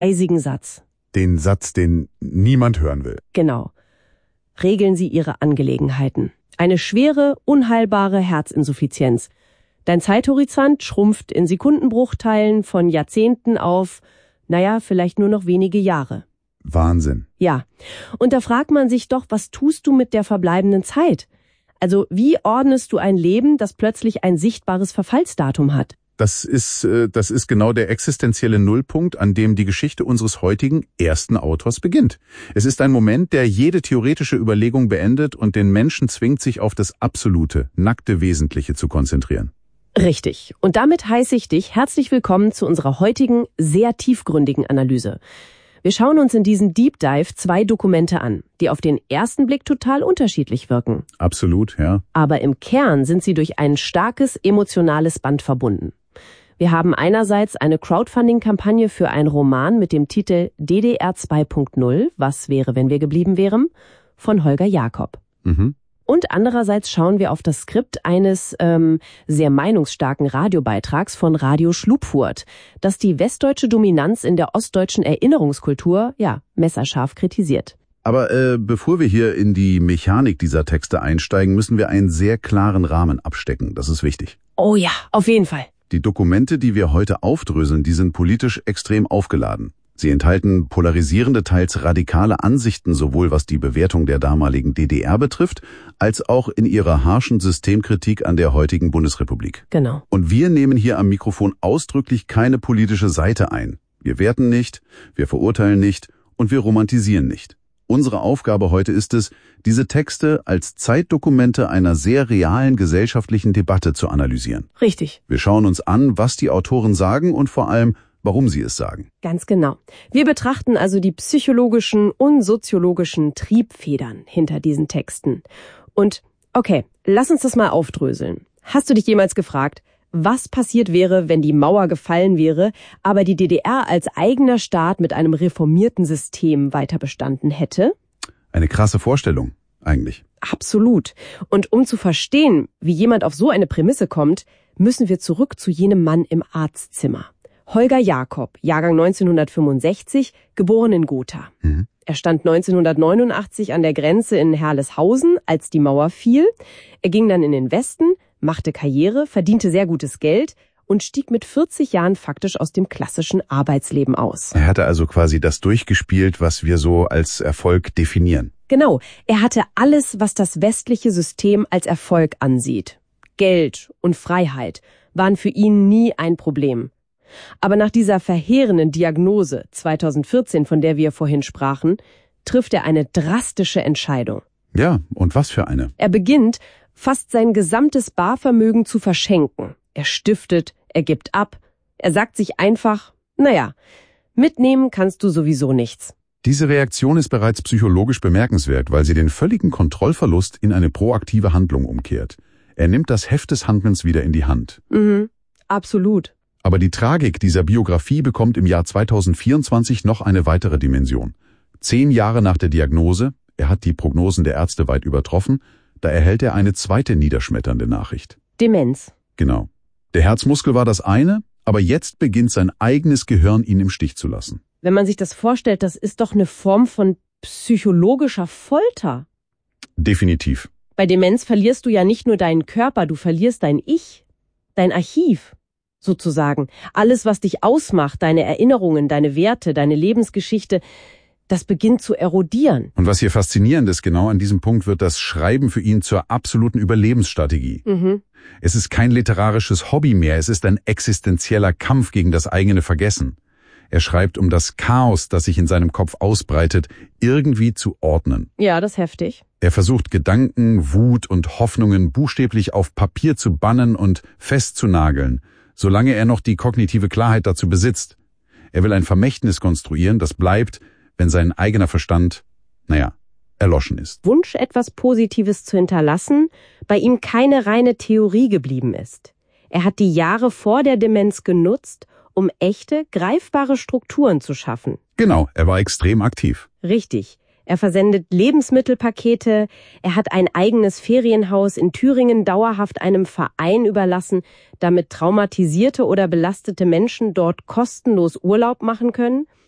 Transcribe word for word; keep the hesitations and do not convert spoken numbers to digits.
eisigen Satz. Den Satz, den niemand hören will. Genau. Regeln Sie Ihre Angelegenheiten. Eine schwere, unheilbare Herzinsuffizienz. Dein Zeithorizont schrumpft in Sekundenbruchteilen von Jahrzehnten auf, naja, vielleicht nur noch wenige Jahre. Wahnsinn. Ja. Und da fragt man sich doch, was tust du mit der verbleibenden Zeit? Also wie ordnest du ein Leben, das plötzlich ein sichtbares Verfallsdatum hat? Das ist, das ist genau der existenzielle Nullpunkt, an dem die Geschichte unseres heutigen ersten Autors beginnt. Es ist ein Moment, der jede theoretische Überlegung beendet und den Menschen zwingt, sich auf das absolute, nackte Wesentliche zu konzentrieren. Richtig. Und damit heiße ich dich herzlich willkommen zu unserer heutigen, sehr tiefgründigen Analyse. Wir schauen uns in diesem Deep Dive zwei Dokumente an, die auf den ersten Blick total unterschiedlich wirken. Absolut, ja. Aber im Kern sind sie durch ein starkes emotionales Band verbunden. Wir haben einerseits eine Crowdfunding-Kampagne für einen Roman mit dem Titel D D R zwei Punkt null, was wäre, wenn wir geblieben wären, von Holger Jakob. Mhm. Und andererseits schauen wir auf das Skript eines ähm, sehr meinungsstarken Radiobeitrags von Radio Schlupfurt, das die westdeutsche Dominanz in der ostdeutschen Erinnerungskultur, ja, messerscharf kritisiert. Aber äh, bevor wir hier in die Mechanik dieser Texte einsteigen, müssen wir einen sehr klaren Rahmen abstecken. Das ist wichtig. Oh ja, auf jeden Fall. Die Dokumente, die wir heute aufdröseln, die sind politisch extrem aufgeladen. Sie enthalten polarisierende, teils radikale Ansichten, sowohl was die Bewertung der damaligen D D R betrifft, als auch in ihrer harschen Systemkritik an der heutigen Bundesrepublik. Genau. Und wir nehmen hier am Mikrofon ausdrücklich keine politische Seite ein. Wir werten nicht, wir verurteilen nicht und wir romantisieren nicht. Unsere Aufgabe heute ist es, diese Texte als Zeitdokumente einer sehr realen gesellschaftlichen Debatte zu analysieren. Richtig. Wir schauen uns an, was die Autoren sagen und vor allem, warum sie es sagen. Ganz genau. Wir betrachten also die psychologischen und soziologischen Triebfedern hinter diesen Texten. Und okay, lass uns das mal aufdröseln. Hast du dich jemals gefragt, was passiert wäre, wenn die Mauer gefallen wäre, aber die D D R als eigener Staat mit einem reformierten System weiter bestanden hätte? Eine krasse Vorstellung, eigentlich. Absolut. Und um zu verstehen, wie jemand auf so eine Prämisse kommt, müssen wir zurück zu jenem Mann im Arztzimmer. Holger Jakob, Jahrgang neunzehnhundertfünfundsechzig, geboren in Gotha. Mhm. Er stand neunzehnhundertneunundachtzig an der Grenze in Herleshausen, als die Mauer fiel. Er ging dann in den Westen, machte Karriere, verdiente sehr gutes Geld und stieg mit vierzig Jahren faktisch aus dem klassischen Arbeitsleben aus. Er hatte also quasi das durchgespielt, was wir so als Erfolg definieren. Genau, er hatte alles, was das westliche System als Erfolg ansieht. Geld und Freiheit waren für ihn nie ein Problem. Aber nach dieser verheerenden Diagnose zweitausendvierzehn, von der wir vorhin sprachen, trifft er eine drastische Entscheidung. Ja, und was für eine? Er beginnt, fast sein gesamtes Barvermögen zu verschenken. Er stiftet, er gibt ab, er sagt sich einfach, naja, mitnehmen kannst du sowieso nichts. Diese Reaktion ist bereits psychologisch bemerkenswert, weil sie den völligen Kontrollverlust in eine proaktive Handlung umkehrt. Er nimmt das Heft des Handelns wieder in die Hand. Mhm, absolut. Aber die Tragik dieser Biografie bekommt im Jahr zweitausendvierundzwanzig noch eine weitere Dimension. Zehn Jahre nach der Diagnose, er hat die Prognosen der Ärzte weit übertroffen, da erhält er eine zweite niederschmetternde Nachricht. Demenz. Genau. Der Herzmuskel war das eine, aber jetzt beginnt sein eigenes Gehirn, ihn im Stich zu lassen. Wenn man sich das vorstellt, das ist doch eine Form von psychologischer Folter. Definitiv. Bei Demenz verlierst du ja nicht nur deinen Körper, du verlierst dein Ich, dein Archiv, sozusagen. Alles, was dich ausmacht, deine Erinnerungen, deine Werte, deine Lebensgeschichte, das beginnt zu erodieren. Und was hier faszinierend ist, genau an diesem Punkt wird das Schreiben für ihn zur absoluten Überlebensstrategie. Mhm. Es ist kein literarisches Hobby mehr, es ist ein existenzieller Kampf gegen das eigene Vergessen. Er schreibt, um das Chaos, das sich in seinem Kopf ausbreitet, irgendwie zu ordnen. Ja, das ist heftig. Er versucht Gedanken, Wut und Hoffnungen buchstäblich auf Papier zu bannen und festzunageln, solange er noch die kognitive Klarheit dazu besitzt. Er will ein Vermächtnis konstruieren, das bleibt, wenn sein eigener Verstand, naja, erloschen ist. Wunsch, etwas Positives zu hinterlassen, bei ihm keine reine Theorie geblieben ist. Er hat die Jahre vor der Demenz genutzt, um echte, greifbare Strukturen zu schaffen. Genau, er war extrem aktiv. Richtig. Er versendet Lebensmittelpakete, er hat ein eigenes Ferienhaus in Thüringen dauerhaft einem Verein überlassen, damit traumatisierte oder belastete Menschen dort kostenlos Urlaub machen können.